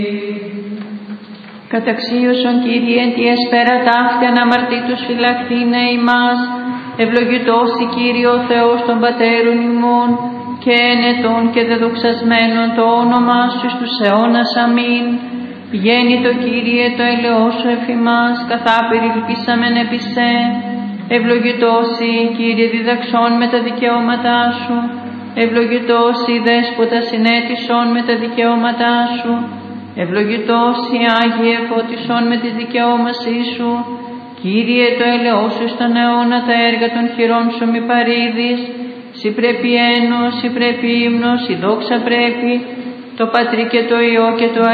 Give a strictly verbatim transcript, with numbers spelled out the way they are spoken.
Καταξίωσον Κύριε εν τη εσπέρα ταύτη αναμαρτήτους φυλαχθήνε ημάς, ευλογητός η Κύριε ο Θεός των πατέρων ημών, και ενετών και δεδοξασμένων το όνομά σου στους αιώνας. Αμήν. Πηγαίνει το Κύριε το ελαιός σου εφημάς, καθά περιλυπήσαμεν επί σε. Ευλογητός η Κύριε διδαξών με τα δικαιώματά σου, ευλογητός η Δέσποτα συνέτησον με τα δικαιώματά σου, ευλογητός η Άγιε φώτισον με τις δικαιώμασή σου. Κύριε το ελαιός σου στον αιώνα τα έργα των χειρών σου μη παρήδεις, σοι πρέπει ένος, σοι πρέπει ύμνος, η δόξα πρέπει, το Πατρί και το Υιό και το